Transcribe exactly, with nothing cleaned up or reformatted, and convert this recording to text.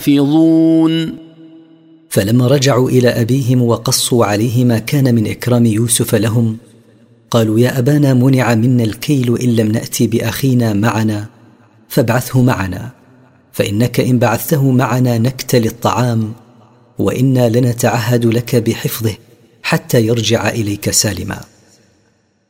يحفظون. فلما رجعوا إلى أبيهم وقصوا عليه ما كان من إكرام يوسف لهم قالوا يا أبانا منع منا الكيل إن لم نأتي بأخينا معنا فابعثه معنا، فإنك إن بعثته معنا نكتل الطعام وإنا لنتعهد لك بحفظه حتى يرجع إليك سالما.